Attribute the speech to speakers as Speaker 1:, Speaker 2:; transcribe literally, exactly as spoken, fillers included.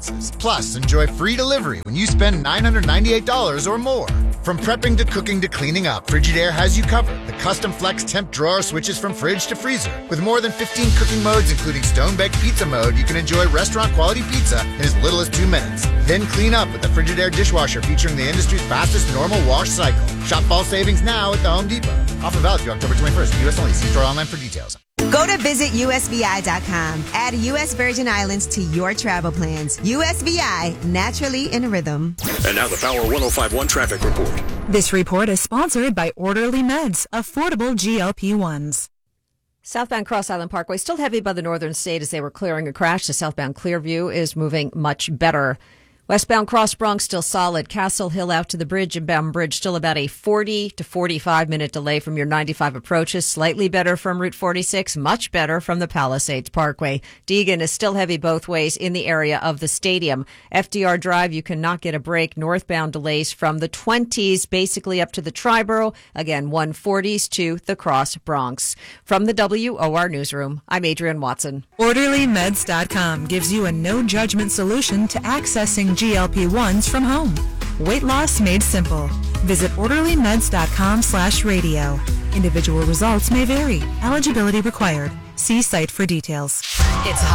Speaker 1: expenses. Plus, enjoy free delivery when you spend nine hundred ninety-eight dollars or more. From prepping to cooking to cleaning up, Frigidaire has you covered. The custom flex temp drawer switches from fridge to freezer. With more than fifteen cooking modes, including stone-baked pizza mode, you can enjoy restaurant-quality pizza in as little as two minutes. Then clean up with the Frigidaire dishwasher featuring the industry's fastest normal wash cycle. Shop fall savings now at the Home Depot. Offer valid through October twenty-first. U S only. See store online for details.
Speaker 2: Go to visit U S V I dot com. Add U S Virgin Islands to your travel plans. U S V I, naturally in rhythm.
Speaker 3: And now the Power one oh five one traffic report.
Speaker 4: This report is sponsored by Orderly Meds, affordable G L P ones.
Speaker 5: Southbound Cross Island Parkway still heavy by the northern state as they were clearing a crash. The southbound Clearview is moving much better. Westbound Cross Bronx still solid. Castle Hill out to the bridge and Bound Bridge still about a forty to forty-five minute delay from your ninety-five approaches. Slightly better from Route forty-six, much better from the Palisades Parkway. Deegan is still heavy both ways in the area of the stadium. F D R Drive, you cannot get a break. Northbound delays from the twenties basically up to the Triborough. Again, one forties to the Cross Bronx. From the W O R Newsroom, I'm Adrienne Watson.
Speaker 4: Orderly Meds dot com gives you a no-judgment solution to accessing G L P ones from home. Weight loss made simple. Visit Orderly Meds dot com slash radio. Individual results may vary. Eligibility required. See site for details.
Speaker 5: It's